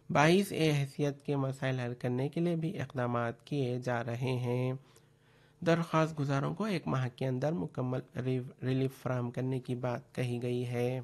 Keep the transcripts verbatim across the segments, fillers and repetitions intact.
باعث حیثیت کے مسائل حل کرنے کے لیے بھی اقدامات کیے جا رہے ہیں۔ درخواست گزاروں کو ایک ماہ کے اندر مکمل ریلیف فراہم کرنے کی بات کہی گئی ہے۔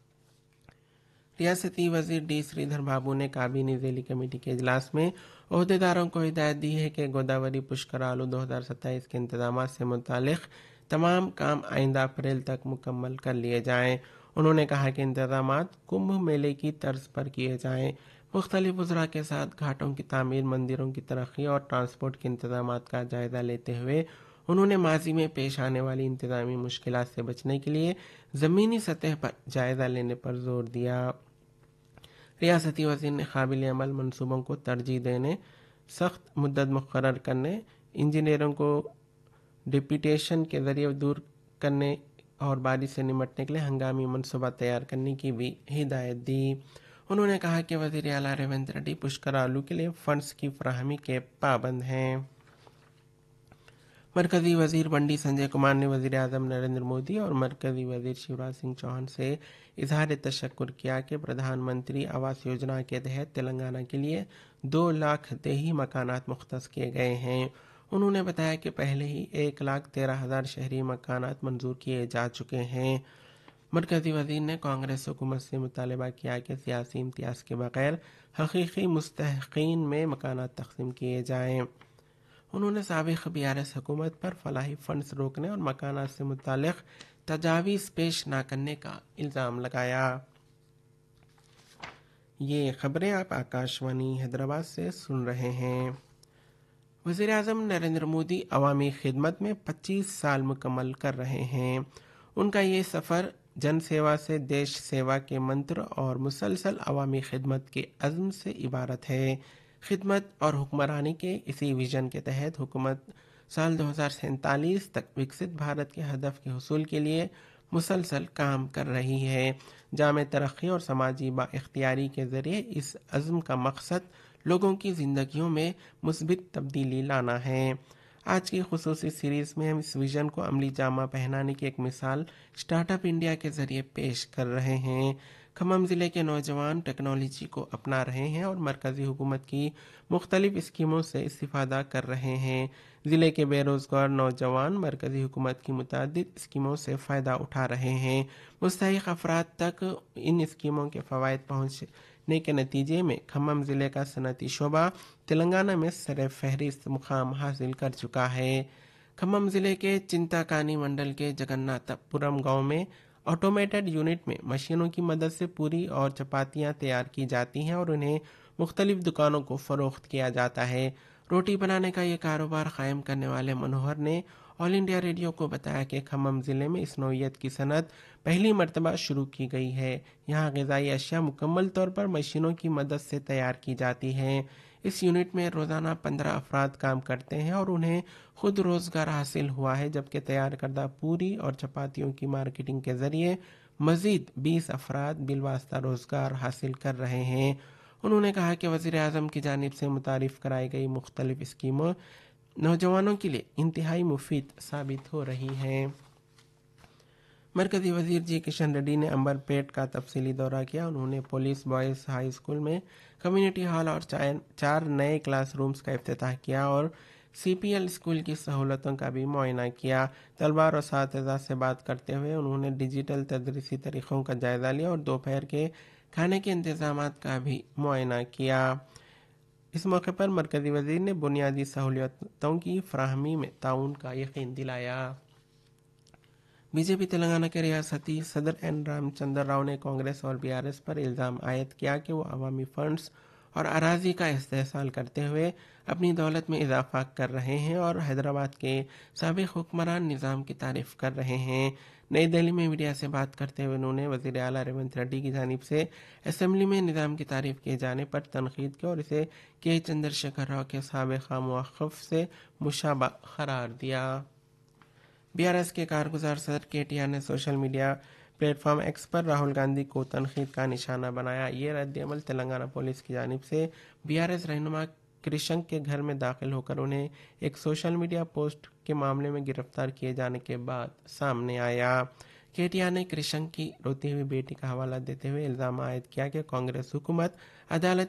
ریاستی وزیر ڈی سریدھر بابو نے کابینی ذیلی کمیٹی کے اجلاس میں عہدیداروں کو ہدایت دی ہے کہ گوداوری پشکرالو دو ہزار ستائیس کے انتظامات سے متعلق تمام کام آئندہ اپریل تک مکمل کر لیے جائیں۔ انہوں نے کہا کہ انتظامات کمبھ میلے کی طرز پر کیے جائیں۔ مختلف وزراء کے ساتھ گھاٹوں کی تعمیر، مندروں کی ترقی اور ٹرانسپورٹ کے انتظامات کا جائزہ لیتے ہوئے انہوں نے ماضی میں پیش آنے والی انتظامی مشکلات سے بچنے کے لیے زمینی سطح پر جائزہ لینے پر زور دیا۔ ریاستی وزیر نے قابل عمل منصوبوں کو ترجیح دینے، سخت مدت مقرر کرنے، انجینئروں کو ڈپٹیشن کے ذریعے دور کرنے اور بارش سے نمٹنے کے لیے ہنگامی منصوبہ تیار کرنے کی بھی ہدایت دی۔ انہوں نے کہا کہ وزیر اعلیٰ ریونت ریڈی پشکرالو کے لیے فنڈز کی فراہمی کے پابند ہیں۔ مرکزی وزیر بنڈی سنجے کمار نے وزیر اعظم نریندر مودی اور مرکزی وزیر شیوراج سنگھ چوہان سے اظہار تشکر کیا کہ پردھان منتری آواس یوجنا کے تحت تلنگانہ کے لیے دو لاکھ دیہی مکانات مختص کیے گئے ہیں۔ انہوں نے بتایا کہ پہلے ہی ایک لاکھ تیرہ ہزار شہری مکانات منظور کیے جا چکے ہیں۔ مرکزی وزیر نے کانگریس حکومت سے مطالبہ کیا کہ سیاسی امتیاز کے بغیر حقیقی مستحقین میں مکانات تقسیم کیے جائیں۔ انہوں نے سابق بی آر ایس حکومت پر فلاحی فنڈز روکنے اور مکانات سے متعلق تجاویز پیش نہ کرنے کا الزام لگایا۔ یہ خبریں آپ آکاش وانی حیدرآباد سے سن رہے ہیں۔ وزیر اعظم نریندر مودی عوامی خدمت میں پچیس سال مکمل کر رہے ہیں۔ ان کا یہ سفر جن سیوا سے دیش سیوا کے منتر اور مسلسل عوامی خدمت کے عزم سے عبارت ہے۔ خدمت اور حکمرانی کے اسی ویژن کے تحت حکومت سال دو ہزار سینتالیس تک وکست بھارت کے ہدف کے حصول کے لیے مسلسل کام کر رہی ہے۔ جامع ترقی اور سماجی با اختیاری کے ذریعے اس عزم کا مقصد لوگوں کی زندگیوں میں مثبت تبدیلی لانا ہے۔ آج کی خصوصی سیریز میں ہم اس ویژن کو عملی جامہ پہنانے کی ایک مثال اسٹارٹ اپ انڈیا کے ذریعے پیش کر رہے ہیں۔ کھمم ضلع کے نوجوان ٹیکنالوجی کو اپنا رہے ہیں اور مرکزی حکومت کی مختلف اسکیموں سے استفادہ کر رہے ہیں۔ ضلع کے بے روزگار نوجوان مرکزی حکومت کی متعدد اسکیموں سے فائدہ اٹھا رہے ہیں۔ مستحق افراد تک ان اسکیموں کے فوائد پہنچنے کے نتیجے میں کھمم ضلع کا صنعتی شعبہ تلنگانہ میں سر فہرست مقام حاصل کر چکا ہے۔ کھمم ضلع کے چنتاکانی منڈل کے جگناتھ پورم گاؤں میں آٹومیٹڈ یونٹ میں مشینوں کی مدد سے پوری اور چپاتیاں تیار کی جاتی ہیں اور انہیں مختلف دکانوں کو فروخت کیا جاتا ہے۔ روٹی بنانے کا یہ کاروبار قائم کرنے والے منوہر نے آل انڈیا ریڈیو کو بتایا کہ کھمم ضلع میں اس نوعیت کی صنعت پہلی مرتبہ شروع کی گئی ہے۔ یہاں غذائی اشیاء مکمل طور پر مشینوں کی مدد سے تیار کی جاتی ہیں۔ اس یونٹ میں روزانہ پندرہ افراد کام کرتے ہیں اور انہیں خود روزگار حاصل ہوا ہے، جبکہ تیار کردہ پوری اور چپاتیوں کی مارکیٹنگ کے ذریعے مزید بیس افراد بالواسطہ روزگار حاصل کر رہے ہیں۔ انہوں نے کہا کہ وزیر اعظم کی جانب سے متعارف کرائی گئی مختلف اسکیموں نوجوانوں کے لیے انتہائی مفید ثابت ہو رہی ہیں۔ مرکزی وزیر جی کشن ریڈی نے امبر پیٹ کا تفصیلی دورہ کیا۔ انہوں نے پولیس بوائز ہائی اسکول میں کمیونٹی ہال اور چار نئے کلاس رومز کا افتتاح کیا اور سی پی ایل اسکول کی سہولتوں کا بھی معائنہ کیا۔ طلباء اور اساتذہ سے بات کرتے ہوئے انہوں نے ڈیجیٹل تدریسی طریقوں کا جائزہ لیا اور دوپہر کے کھانے کے انتظامات کا بھی معائنہ کیا۔ اس موقع پر مرکزی وزیر نے بنیادی سہولتوں کی فراہمی میں تعاون کا یقین دلایا۔ بی جے پی تلنگانہ کے ریاستی صدر این رام چندر راؤ نے کانگریس اور بی آر ایس پر الزام عائد کیا کہ وہ عوامی فنڈز اور اراضی کا استحصال کرتے ہوئے اپنی دولت میں اضافہ کر رہے ہیں اور حیدرآباد کے سابق حکمران نظام کی تعریف کر رہے ہیں۔ نئی دہلی میں میڈیا سے بات کرتے ہوئے انہوں نے وزیر اعلیٰ ریونت ریڈی کی جانب سے اسمبلی میں نظام کی تعریف کیے جانے پر تنقید کی اور اسے کے چندر شیکھر راؤ کے سابقہ موقف سے مشابہ قرار دیا۔ بی آر ایس کے کارگزار صدر کے ٹی آر نے social media plate form x پر راہل گاندھی کو تنقید کا نشانہ بنایا۔ یہ رد عمل تلنگانہ پولیس کی جانب سے بی آر ایس رہنما کرشنک کے گھر میں داخل ہو کر انہیں ایک سوشل میڈیا پوسٹ کے معاملے میں گرفتار کیے جانے کے بعد سامنے آیا۔ کے ٹی آر نے کرشنک کی روتی ہوئی بیٹی کا حوالہ دیتے ہوئے الزام عائد کیا کہ کانگریس حکومت عدالت